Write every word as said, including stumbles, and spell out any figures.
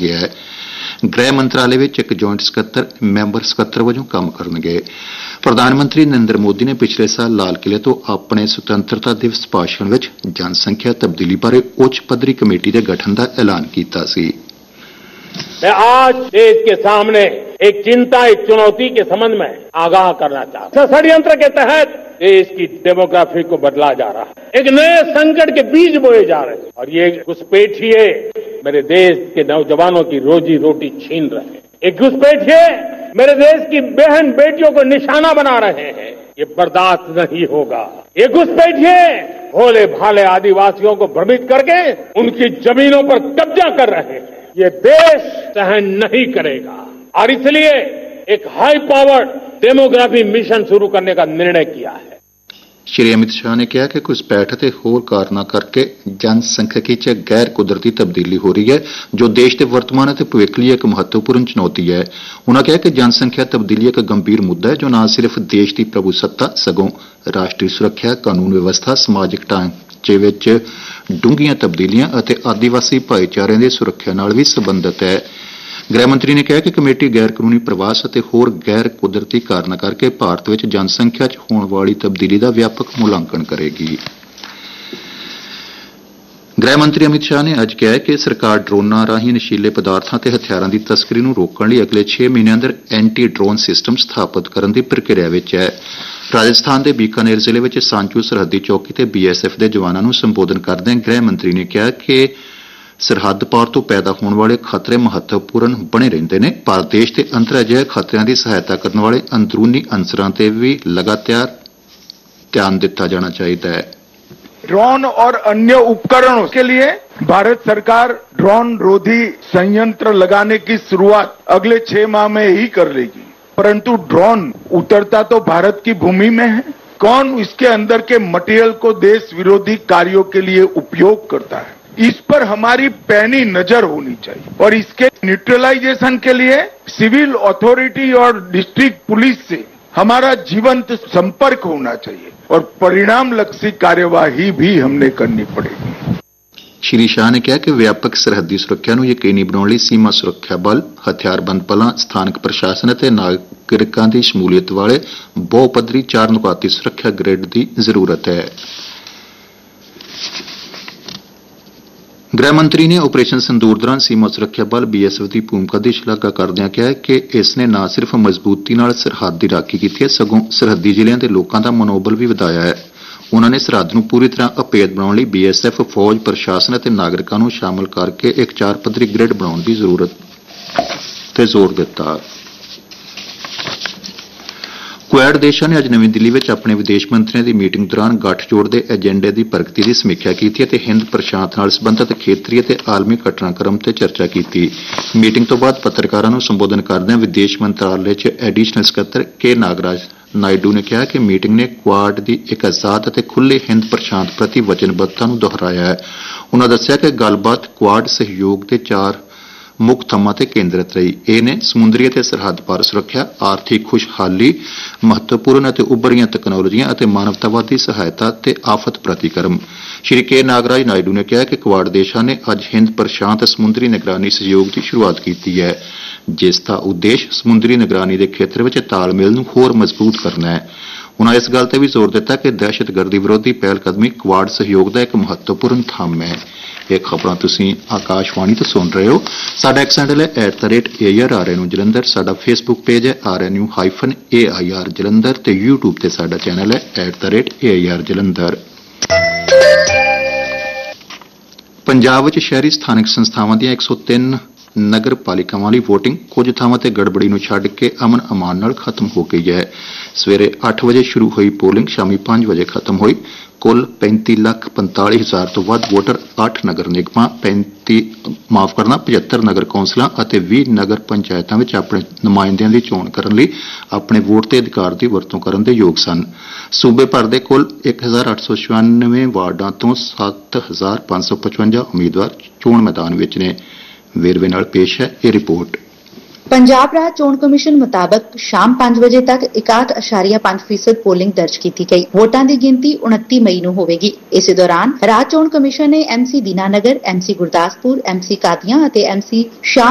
ਗਿਆ ਹੈ। गृह मंत्रालय में एक जॉइंट सकत्तर मैंबर सकत्तर वजों काम करनगे। प्रधानमंत्री नरेंद्र मोदी ने पिछले साल लाल किले तो अपने सुतंत्रता दिवस भाषण में जनसंख्या तब्दीली बारे उच्च पद्धरी कमेटी के गठन का ऐलान किया सी। मैं आज देश के सामने एक चिंता, एक चुनौती के संबंध में आगाह करना चाहता हूं। षड्यंत्र के तहत देश की डेमोग्राफी को बदला जा रहा है, एक नए संकट के बीज बोए जा रहे हैं और ये घुसपैठिए मेरे देश के नौजवानों की रोजी रोटी छीन रहे हैं। एक घुसपैठिए मेरे देश की बहन बेटियों को निशाना बना रहे हैं। ये बर्दाश्त नहीं होगा। ये घुसपैठिए भोले भाले आदिवासियों को भ्रमित करके उनकी जमीनों पर कब्जा कर रहे हैं। ये देश सहन नहीं करेगा और इसलिए एक हाई पावर्ड डेमोग्राफी मिशन शुरू करने का निर्णय किया है। श्री अमित शाह ने कहा कि घुसपैठ ते होर कारणा करके जनसंख्यिकी च गैर कुदरती तब्दीली हो रही है, जो देश के वर्तमान और भविष्य लिए एक महत्वपूर्ण चुनौती है। उन्होंने कहा कि जनसंख्या तब्दीली एक गंभीर मुद्दा है, जो न सिर्फ देश की प्रभुसत्ता सगों राष्ट्रीय सुरक्षा, कानून व्यवस्था, समाजिक ढांचे विच डूंघियां तब्दीलियां और आदिवासी भाईचारे की सुरक्षा नाल भी संबंधित है। गृह मंत्री ने कहा कि कमेटी गैर कानूनी प्रवास और होर गैर कुदरती कारणों करके भारत में जनसंख्या च होने वाली तब्दीली का व्यापक मूल्यांकन करेगी। गृह मंत्री अमित शाह ने अज कहा कि सरकार ड्रोनां राहीं नशीले पदार्थों ते हथियारों की तस्करी नूं रोकण लई अगले छे महीने अंदर एंटी ड्रोन सिस्टम स्थापित करने की प्रक्रिया विच है। राजस्थान के बीकानेर जिले में सांचू सरहदी चौकी ते बीएसएफ के जवानों नूं संबोधन करदे गृह मंत्री ने कहा कि सरहद पार तो पैदा होने वाले खतरे महत्वपूर्ण बने रहते हैं, पर देश के अंदर अजिहे खतरियां की सहायता करने वाले अंदरूनी अंसरां ते भी लगातार ध्यान दिता जाना चाहिए है। ड्रोन और अन्य उपकरणों के लिए भारत सरकार ड्रोन रोधी संयंत्र लगाने की शुरुआत अगले छह माह में ही कर लेगी, परंतु ड्रोन उतरता तो भारत की भूमि में है। कौन इसके अंदर के मटेरियल को देश विरोधी कार्यों के लिए उपयोग करता है, इस पर हमारी पैनी नजर होनी चाहिए और इसके न्यूट्रलाइजेशन के लिए सिविल अथॉरिटी और डिस्ट्रिक्ट पुलिस से हमारा जीवंत संपर्क होना चाहिए और परिणाम लक्षी कार्यवाही भी हमने करनी पड़ेगी। श्री शाह ने कहा कि व्यापक सरहदी सुरक्षा को यकीनी बनाने लई सीमा सुरक्षा बल, हथियारबंद बलों, स्थानक प्रशासन और नागरिकों की शमूलीयत वाले बहुपद्धरी चार नुकाती सुरक्षा ग्रिड की जरूरत है। गृह मंत्री ने ऑपरेशन संदूर दौरान सीमा सुरक्षा बल बीएसएफ की भूमिका की शलाघा करदਿਆਂ कहा कि इसने न सिर्फ मजबूती नाल सरहद की राखी की है, सगों सरहदी जिलों के लोगों का मनोबल भी वधाया है। उन्होंने सरहद को पूरी तरह अभेद बनाने लई बीएसएफ, फौज, प्रशासन और नागरिकों को शामिल करके एक चार पद्धरी ग्रिड बनाने की जरूरत पर जोर दिता। क्वैड देशों ने अज नवी दिल्ली में अपने विदेश मंत्रियों की मीटिंग दौरान गठजोड़ के एजेंडे की प्रगति की समीक्षा की ते हिंद प्रशांत नाल संबंधित खेतरी ते आलमी घटनाक्रम ते चर्चा की। मीटिंग तो बाद पत्रकारों को संबोधन करदਿਆਂ विदेश मंत्रालय च एडिशनल सकत्तर के नागराज नायडू ने कहा कि मीटिंग ने क्वाड की एक आजाद और खुले हिंद प्रशांत प्रति वचनबद्धता को दोहराया है। उन्होंने दस्सिया कि गलबात क्वाड सहयोग के चार मुख थम्मां ते केंद्रित रही। ਇਹ ਨੇ ਸਮੁੰਦਰੀ ਅਤੇ ਸਰਹੱਦ ਪਾਰ ਸੁਰੱਖਿਆ, ਆਰਥਿਕ ਖੁਸ਼ਹਾਲੀ, ਮਹੱਤਵਪੂਰਨ ਅਤੇ ਉੱਭਰੀਆਂ ਤਕਨਾਲੋਜੀਆਂ ਅਤੇ ਮਾਨਵਤਾਵਾਦੀ ਸਹਾਇਤਾ ਤੇ ਆਫਤ ਪ੍ਰਤੀਕਰਮ। ਸ਼੍ਰੀ ਕੇ ਨਾਗਰਾਜ ਨਾਇਡੂ ਨੇ ਕਿਹਾ ਕਿ ਕੁਆਡ ਦੇਸ਼ਾਂ ਨੇ ਅੱਜ ਹਿੰਦ ਪ੍ਰਸ਼ਾਂਤ ਸਮੁੰਦਰੀ ਨਿਗਰਾਨੀ ਸਹਿਯੋਗ ਦੀ ਸ਼ੁਰੂਆਤ ਕੀਤੀ ਹੈ, ਜਿਸ ਦਾ ਉਦੇਸ਼ ਸਮੁੰਦਰੀ ਨਿਗਰਾਨੀ ਦੇ ਖੇਤਰ ਵਿੱਚ ਤਾਲਮੇਲ ਨੂੰ ਹੋਰ ਮਜ਼ਬੂਤ ਕਰਨਾ ਹੈ। उन्होंने इस गल ते भी जोर दिता कि दहशतगर्दी विरोधी पहलकदमी क्वाड सहयोग का एक महत्वपूर्ण थंम है। ये खबरां तुसीं आकाशवाणी तो सुन रहे हो। साडा एक्स हैंडल है at the rate A R are N you Jalandhar, साडा फेसबुक पेज है are N you hyphen A I R Jalandhar ते यूट्यूब ते साडा चैनल है at the rate A I R Jalandhar. Punjab विच शहरी स्थानक संस्थावां ਦੀਆਂ एक सौ तीन नगर पालिकावां लई वोटिंग कुछ थावां ते गड़बड़ी नूं छड्ड के अमन अमान नाल खत्म हो गई है। सवेरे अठ बजे शुरू हुई पोलिंग शामी पांच बजे खत्म हुई। कुल पैंती लख पंताली हजार तो वध वोटर अठ नगर निगमां पैंती माफ करना पचहत्तर नगर कौंसलां अते बीस नगर पंचायतां विच अपने नुमाइंदियां दी चोण करन लई अपने वोट के अधिकार की वरतों करन दे योग सन। सूबे भर दे कुल एक हजार अठ सौ छियानवे वार्डां तो सत्त हजार पांच सौ पचवंजा उम्मीदवार चोण मैदान विच ने। वेरवे नाल पेश है ये रिपोर्ट। पंजाब राज चोण कमीशन मुताबिक शाम पांच बजे तक इकाहठ अशारिया पांच फीसद पोलिंग दर्ज की गई। वोटां की गिनती उनती मई नूं होवेगी। इस दौरान राज चोण कमीशन ने MC Dinanagar, MC Gurdaspur, MC Qadian अते एमसी शाम